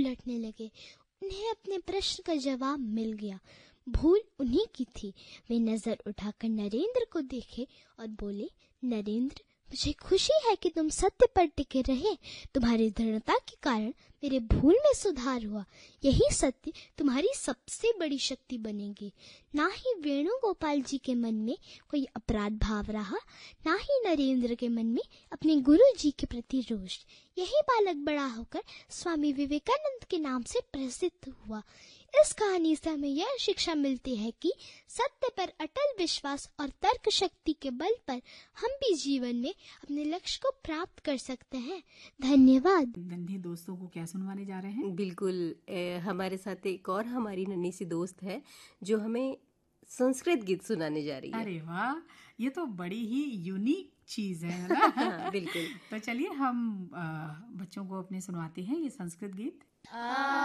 उलटने लगे। उन्हें अपने प्रश्न का जवाब मिल गया। भूल उन्हीं की थी। वे नजर उठाकर नरेंद्र को देखे और बोले, नरेंद्र, मुझे खुशी है कि तुम सत्य पर टिके रहे। तुम्हारी दृढ़ता के कारण मेरे भूल में सुधार हुआ। यही सत्य तुम्हारी सबसे बड़ी शक्ति बनेगी। ना ही वेणुगोपाल जी के मन में कोई अपराध भाव रहा, ना ही नरेंद्र के मन में अपने गुरु जी के प्रति रोष। यही बालक बड़ा होकर स्वामी विवेकानंद के नाम से प्रसिद्ध हुआ। इस कहानी से हमें यह शिक्षा मिलती है कि सत्य पर अटल विश्वास और तर्क शक्ति के बल पर हम भी जीवन में अपने लक्ष्य को प्राप्त कर सकते हैं। धन्यवाद। गंधी दोस्तों को क्या सुनवाने जा रहे हैं? बिल्कुल, हमारे साथ एक और हमारी नन्ही सी दोस्त है जो हमें संस्कृत गीत सुनाने जा रही है। अरे वाह, ये तो बड़ी ही यूनिक चीज है ना? हाँ, बिल्कुल। तो चलिए हम बच्चों को अपने सुनवाते हैं ये संस्कृत गीत।